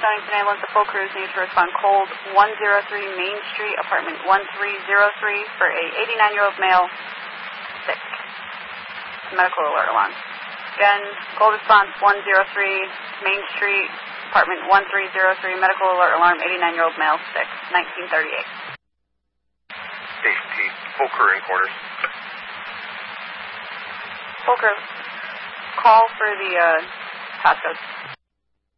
Stonington Ambulance, the full crews need to respond cold 103 Main Street, apartment 1303 for a 89-year-old male sick. Medical alert alarm. Again, cold response 103 Main Street, apartment 1303, medical alert alarm, 89-year-old male sick, 1938. Station T, full crew in quarters. Full crew. Call for the passcodes.